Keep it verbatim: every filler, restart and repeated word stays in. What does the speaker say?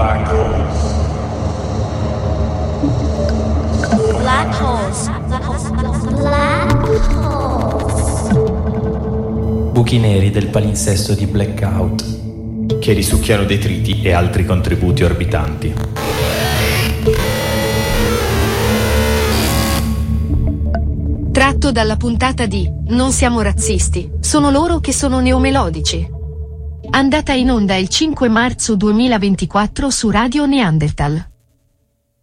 Black holes. Black holes. Black holes. Black holes. Buchi neri del palinsesto di Blackout, che risucchiano detriti e altri contributi orbitanti. Tratto dalla puntata di Non siamo razzisti, sono loro che sono neomelodici. Andata in onda il cinque marzo duemilaventiquattro su Radio Neanderthal.